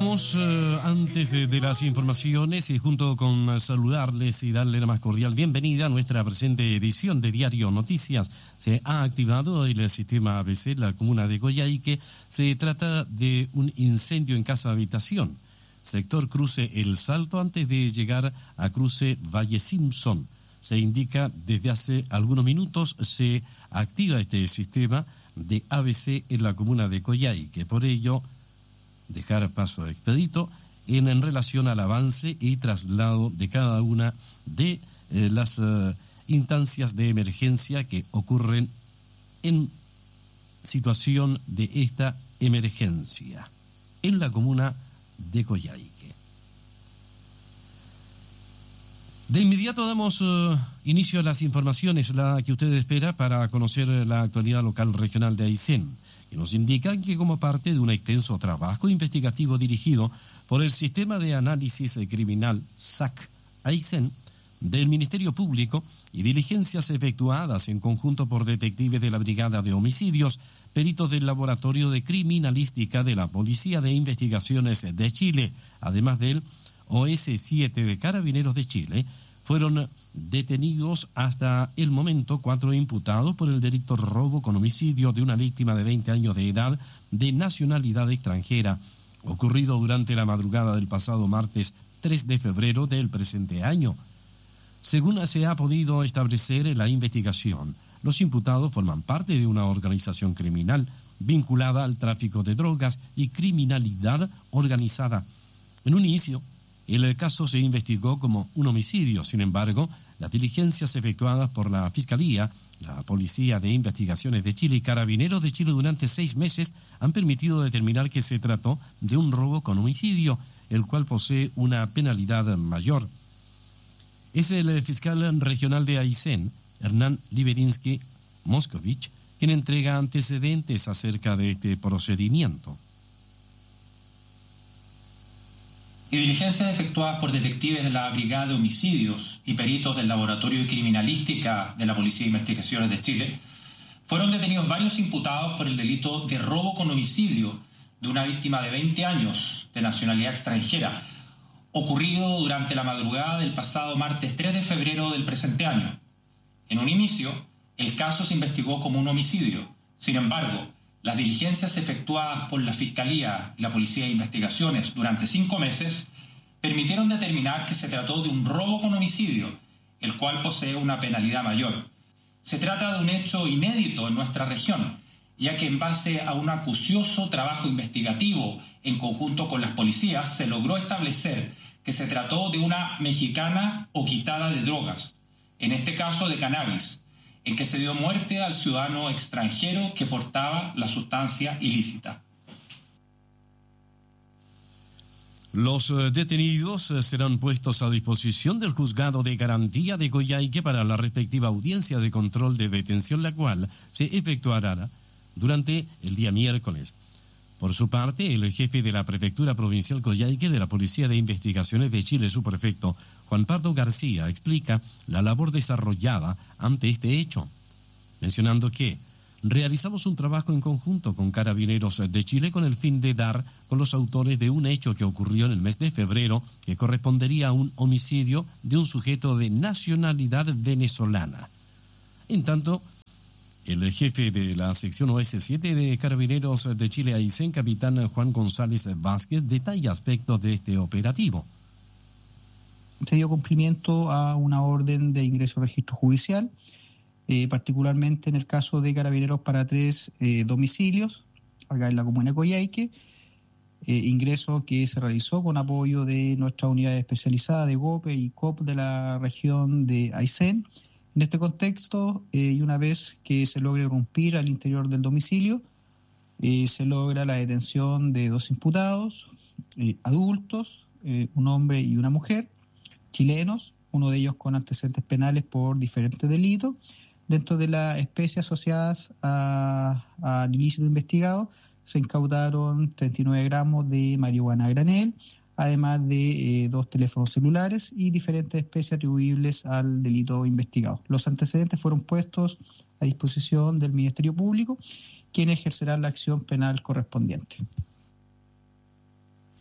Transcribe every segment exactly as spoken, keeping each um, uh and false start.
Vamos eh, antes de, de las informaciones y junto con uh, saludarles y darle la más cordial bienvenida a nuestra presente edición de Diario Noticias. Se ha activado el sistema A B C, la comuna de Coyhaique. Se trata de un incendio en casa habitación, sector cruce El Salto, antes de llegar a cruce Valle Simpson. Se indica desde hace algunos minutos se activa este sistema de A B C en la comuna de Coyhaique. Por ello, dejar paso expedito en, en relación al avance y traslado de cada una de eh, las uh, instancias de emergencia que ocurren en situación de esta emergencia en la comuna de Coyhaique. De inmediato damos uh, inicio a las informaciones, la que usted espera para conocer la actualidad local regional de Aysén, que nos indican que como parte de un extenso trabajo investigativo dirigido por el Sistema de Análisis Criminal S A C Aysén del Ministerio Público y diligencias efectuadas en conjunto por detectives de la Brigada de Homicidios, peritos del Laboratorio de Criminalística de la Policía de Investigaciones de Chile, además del O S siete de Carabineros de Chile, fueron detenidos hasta el momento cuatro imputados por el delito robo con homicidio de una víctima de veinte años de edad de nacionalidad extranjera, ocurrido durante la madrugada del pasado martes tres de febrero del presente año. Según se ha podido establecer en la investigación, los imputados forman parte de una organización criminal vinculada al tráfico de drogas y criminalidad organizada. En un inicio, el caso se investigó como un homicidio. Sin embargo, las diligencias efectuadas por la Fiscalía, la Policía de Investigaciones de Chile y Carabineros de Chile durante seis meses han permitido determinar que se trató de un robo con homicidio, el cual posee una penalidad mayor. Es el fiscal regional de Aysén, Hernán Liberinsky Moscovich, quien entrega antecedentes acerca de este procedimiento. Y diligencias efectuadas por detectives de la Brigada de Homicidios y peritos del Laboratorio de Criminalística de la Policía de Investigaciones de Chile, fueron detenidos varios imputados por el delito de robo con homicidio de una víctima de veinte años de nacionalidad extranjera, ocurrido durante la madrugada del pasado martes tres de febrero del presente año. En un inicio, el caso se investigó como un homicidio. Sin embargo, las diligencias efectuadas por la Fiscalía y la Policía de Investigaciones durante cinco meses permitieron determinar que se trató de un robo con homicidio, el cual posee una penalidad mayor. Se trata de un hecho inédito en nuestra región, ya que en base a un acucioso trabajo investigativo en conjunto con las policías se logró establecer que se trató de una mexicana oquitada de drogas, en este caso de cannabis, en que se dio muerte al ciudadano extranjero que portaba la sustancia ilícita. Los detenidos serán puestos a disposición del Juzgado de Garantía de Coyhaique para la respectiva audiencia de control de detención, la cual se efectuará durante el día miércoles. Por su parte, el jefe de la Prefectura Provincial Coyhaique de la Policía de Investigaciones de Chile, subprefecto Juan Pardo García, explica la labor desarrollada ante este hecho, mencionando que realizamos un trabajo en conjunto con Carabineros de Chile con el fin de dar con los autores de un hecho que ocurrió en el mes de febrero, que correspondería a un homicidio de un sujeto de nacionalidad venezolana. En tanto, el jefe de la sección O S siete de Carabineros de Chile Aysén, capitán Juan González Vázquez, detalla aspectos de este operativo. Se dio cumplimiento a una orden de ingreso al registro judicial, eh, particularmente en el caso de Carabineros para tres eh, domicilios, acá en la comuna de Coyhaique, eh, ingreso que se realizó con apoyo de nuestra unidad especializada de GOPE y COP de la región de Aysén. En este contexto, eh, y una vez que se logre irrumpir al interior del domicilio, eh, se logra la detención de dos imputados, eh, adultos, eh, un hombre y una mujer, chilenos, uno de ellos con antecedentes penales por diferentes delitos. Dentro de las especies asociadas a, al ilícito investigado, se incautaron treinta y nueve gramos de marihuana a granel, además de eh, dos teléfonos celulares y diferentes especies atribuibles al delito investigado. Los antecedentes fueron puestos a disposición del Ministerio Público, quien ejercerá la acción penal correspondiente.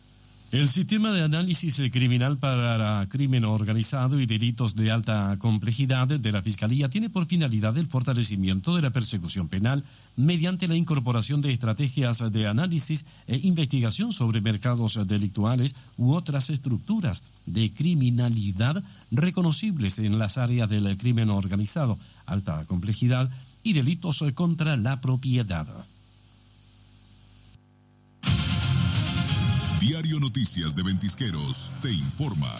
El sistema de análisis criminal para crimen organizado y delitos de alta complejidad de la Fiscalía tiene por finalidad el fortalecimiento de la persecución penal mediante la incorporación de estrategias de análisis e investigación sobre mercados delictuales u otras estructuras de criminalidad reconocibles en las áreas del crimen organizado, alta complejidad y delitos contra la propiedad. Diario Noticias de Ventisqueros te informa.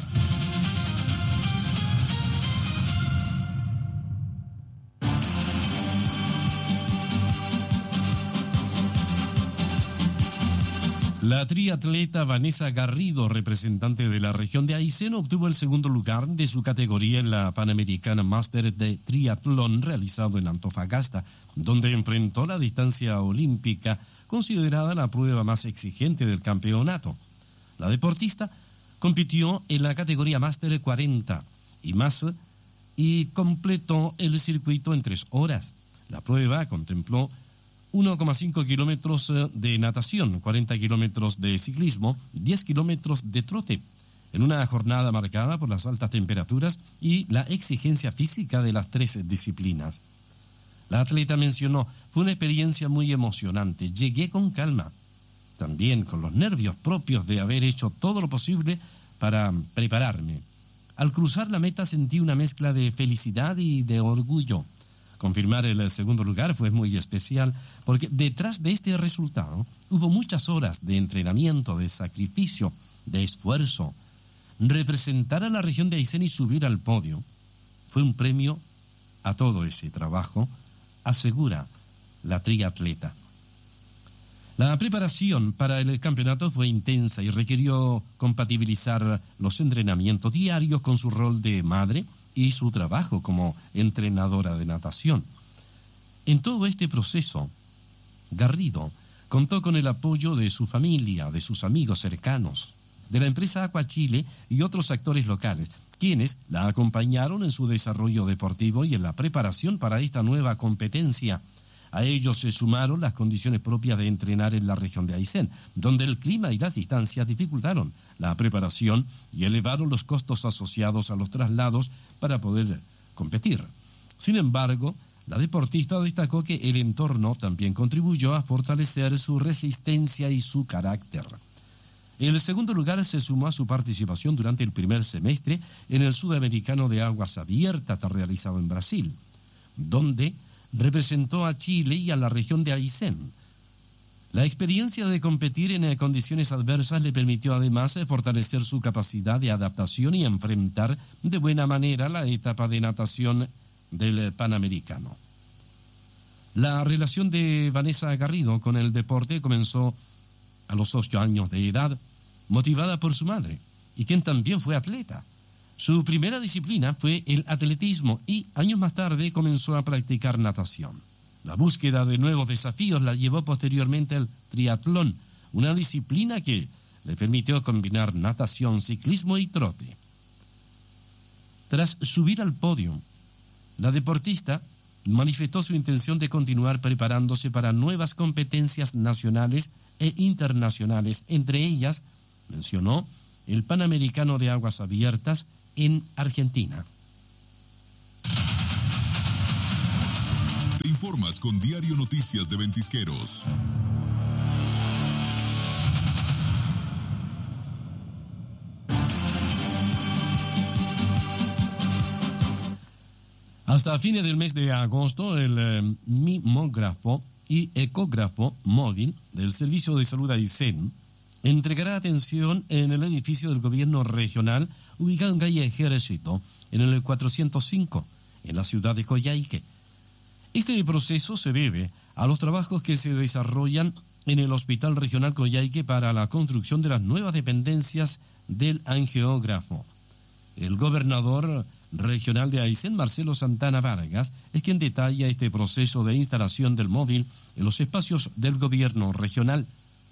La triatleta Vanessa Garrido, representante de la región de Aysén, obtuvo el segundo lugar de su categoría en la Panamericana Master de Triatlón realizado en Antofagasta, donde enfrentó la distancia olímpica considerada la prueba más exigente del campeonato. La deportista compitió en la categoría Máster cuarenta y más y completó el circuito en tres horas. La prueba contempló uno coma cinco kilómetros de natación, cuarenta kilómetros de ciclismo, diez kilómetros de trote, en una jornada marcada por las altas temperaturas y la exigencia física de las tres disciplinas. La atleta mencionó, fue una experiencia muy emocionante, llegué con calma, también con los nervios propios de haber hecho todo lo posible para prepararme. Al cruzar la meta sentí una mezcla de felicidad y de orgullo. Confirmar el segundo lugar fue muy especial porque detrás de este resultado hubo muchas horas de entrenamiento, de sacrificio, de esfuerzo. Representar a la región de Aysén y subir al podio fue un premio a todo ese trabajo, asegura la triatleta. La preparación para el campeonato fue intensa y requirió compatibilizar los entrenamientos diarios con su rol de madre y su trabajo como entrenadora de natación. En todo este proceso, Garrido contó con el apoyo de su familia, de sus amigos cercanos, de la empresa Aqua Chile y otros actores locales, quienes la acompañaron en su desarrollo deportivo y en la preparación para esta nueva competencia. A ellos se sumaron las condiciones propias de entrenar en la región de Aysén, donde el clima y las distancias dificultaron la preparación y elevaron los costos asociados a los traslados para poder competir. Sin embargo, la deportista destacó que el entorno también contribuyó a fortalecer su resistencia y su carácter. El segundo lugar se sumó a su participación durante el primer semestre en el Sudamericano de Aguas Abiertas realizado en Brasil, donde representó a Chile y a la región de Aysén. La experiencia de competir en condiciones adversas le permitió además fortalecer su capacidad de adaptación y enfrentar de buena manera la etapa de natación del Panamericano. La relación de Vanessa Garrido con el deporte comenzó a los ocho años de edad, motivada por su madre, y quien también fue atleta. Su primera disciplina fue el atletismo y años más tarde comenzó a practicar natación. La búsqueda de nuevos desafíos la llevó posteriormente al triatlón, una disciplina que le permitió combinar natación, ciclismo y trote. Tras subir al podio, la deportista manifestó su intención de continuar preparándose para nuevas competencias nacionales e internacionales, entre ellas, mencionó, el Panamericano de Aguas Abiertas en Argentina. Te informas con Diario Noticias de Ventisqueros. Hasta fines del mes de agosto, el eh, mimógrafo y ecógrafo móvil del Servicio de Salud Aysén entregará atención en el edificio del gobierno regional ubicado en calle Ejército, en el cuatrocientos cinco, en la ciudad de Coyhaique. Este proceso se debe a los trabajos que se desarrollan en el Hospital Regional Coyhaique para la construcción de las nuevas dependencias del angiógrafo. El gobernador regional de Aysén, Marcelo Santana Vargas, es quien detalla este proceso de instalación del móvil en los espacios del gobierno regional.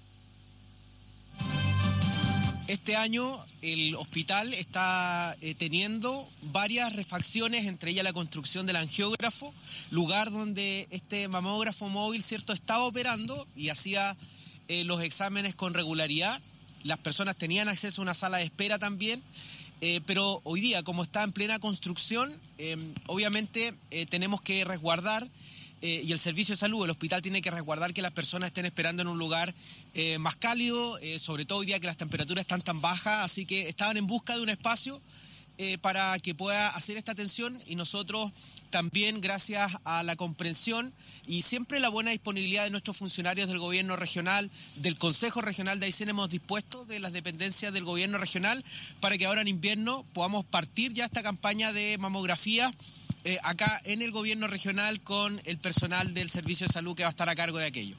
Este año el hospital está eh, teniendo varias refacciones, entre ellas la construcción del angiógrafo, lugar donde este mamógrafo móvil, cierto, estaba operando y hacía eh, los exámenes con regularidad. las personas tenían acceso a una sala de espera también, eh, pero hoy día, como está en plena construcción, eh, obviamente eh, tenemos que resguardar, eh, y el servicio de salud, el hospital tiene que resguardar que las personas estén esperando en un lugar eh, más cálido, eh, sobre todo hoy día que las temperaturas están tan bajas, así que estaban en busca de un espacio eh, para que pueda hacer esta atención, y nosotros también, gracias a la comprensión y siempre la buena disponibilidad de nuestros funcionarios del gobierno regional, del Consejo Regional de Aysén, hemos dispuesto de las dependencias del gobierno regional para que ahora en invierno podamos partir ya esta campaña de mamografía eh, acá en el gobierno regional con el personal del servicio de salud que va a estar a cargo de aquello.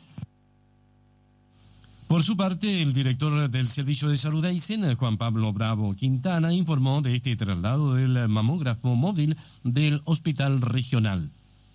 Por su parte, el director del Servicio de Salud de Aysén, Juan Pablo Bravo Quintana, informó de este traslado del mamógrafo móvil del Hospital Regional.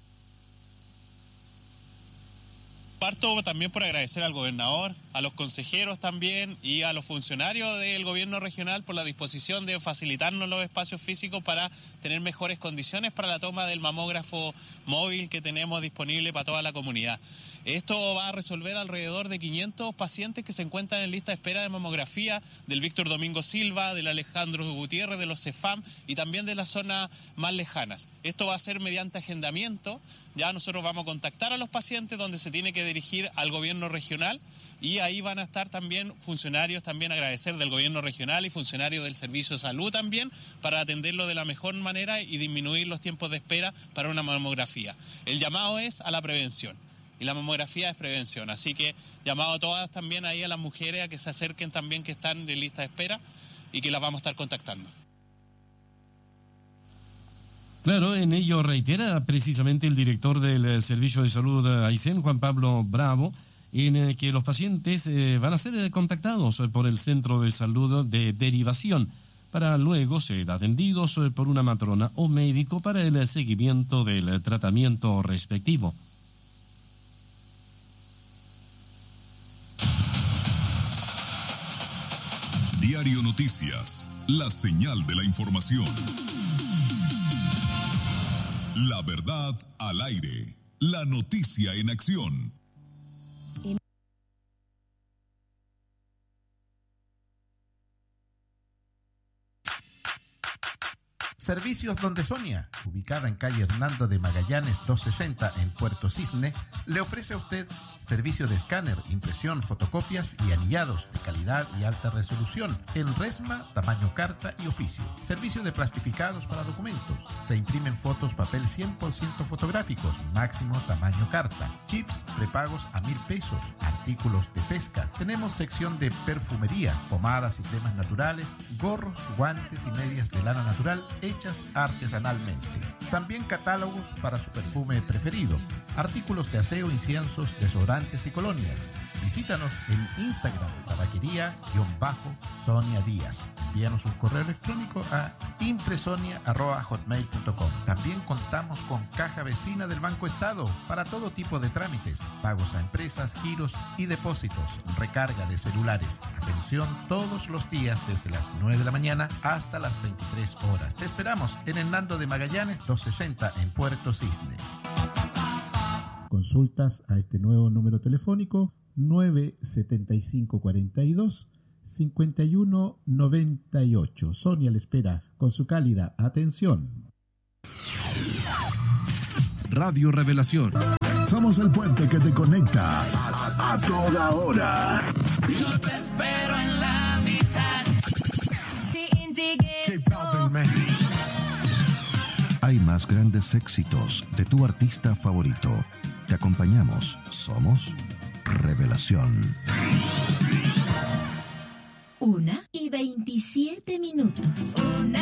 Parto también por agradecer al gobernador, a los consejeros también y a los funcionarios del gobierno regional por la disposición de facilitarnos los espacios físicos para tener mejores condiciones para la toma del mamógrafo móvil que tenemos disponible para toda la comunidad. Esto va a resolver alrededor de quinientos pacientes que se encuentran en lista de espera de mamografía del Víctor Domingo Silva, del Alejandro Gutiérrez, de los CEFAM y también de las zonas más lejanas. Esto va a ser mediante agendamiento. Ya nosotros vamos a contactar a los pacientes donde se tiene que dirigir al gobierno regional, y ahí van a estar también funcionarios, también agradecer del gobierno regional y funcionarios del servicio de salud también, para atenderlo de la mejor manera y disminuir los tiempos de espera para una mamografía. El llamado es a la prevención. Y la mamografía es prevención, así que llamado a todas también ahí a las mujeres a que se acerquen también, que están en lista de espera y que las vamos a estar contactando. Claro, en ello reitera precisamente el director del Servicio de Salud de Aysén, Juan Pablo Bravo, en que los pacientes eh, van a ser contactados por el Centro de Salud de Derivación para luego ser atendidos por una matrona o médico para el seguimiento del tratamiento respectivo. Diario Noticias, la señal de la información. La verdad al aire. La noticia en acción. Servicios Donde Sonia, ubicada en calle Hernando de Magallanes doscientos sesenta en Puerto Cisne, le ofrece a usted servicio de escáner, impresión, fotocopias y anillados de calidad y alta resolución en resma, tamaño carta y oficio. Servicio de plastificados para documentos. Se imprimen fotos papel cien por ciento fotográficos, máximo tamaño carta. Chips prepagos a mil pesos. Artículos de pesca. Tenemos sección de perfumería, pomadas y cremas naturales, gorros, guantes y medias de lana natural hechas artesanalmente. También catálogos para su perfume preferido. Artículos de aseo, inciensos, desodorantes y colonias. Visítanos en Instagram, tabaquería-Sonia Díaz. Envíanos un correo electrónico a impresonia arroba hotmail punto com. También contamos con caja vecina del Banco Estado para todo tipo de trámites, pagos a empresas, giros y depósitos, recarga de celulares. Atención todos los días desde las nueve de la mañana hasta las veintitrés horas. Te esperamos en Hernando de Magallanes doscientos sesenta en Puerto Cisne. Consultas a este nuevo número telefónico nueve siete cinco cuatro dos cinco uno nueve ocho. Sonia le espera con su cálida atención. Radio Revelación. Somos el puente que te conecta a, a toda hora. Yo te espero en la mitad. Keep popping, man. Hay más grandes éxitos de tu artista favorito. Te acompañamos. Somos Revelación. Una y veintisiete minutos. Una